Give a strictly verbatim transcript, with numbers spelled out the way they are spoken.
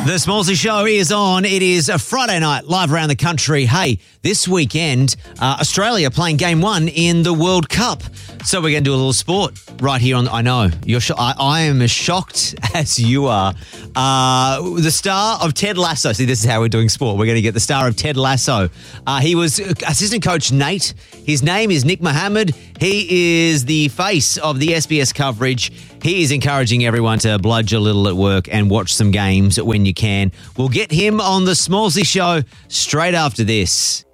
The Smallsy Show is on. It is a Friday night, live around the country. Hey, this weekend, uh, Australia playing game one in the World Cup. So we're going to do a little sport right here on. I know you're. Sh- I, I am as shocked as you are. Uh, the star of Ted Lasso. See, this is how we're doing sport. We're going to get the star of Ted Lasso. Uh, he was assistant coach Nate. His name is Nick Mohammed. He is the face of the S B S coverage. He is encouraging everyone to bludge a little at work and watch some games when you can. We'll get him on the Smallsy Show straight after this.